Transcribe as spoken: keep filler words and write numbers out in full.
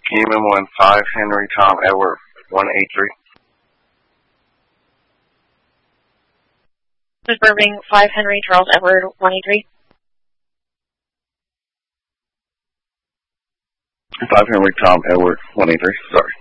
Human one, five Henry Tom Edward, one eight three. Confirming five Henry Charles Edward, one eight three. five Henry Tom Edward, one eight three, sorry.